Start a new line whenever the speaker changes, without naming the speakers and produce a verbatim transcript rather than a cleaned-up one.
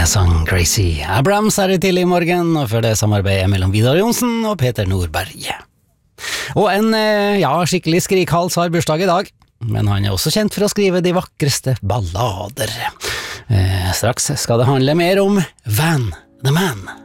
sang Crazy Abrams her i tidlig i morgen, og før det samarbeidet mellom Vidar Jonsen og Peter Nordberg. Og en, ja, skikkelig skrikhals har bursdag i dag, men han er også kjent for å skrive de vakreste ballader. Eh, straks skal det handle mer om Van the Man.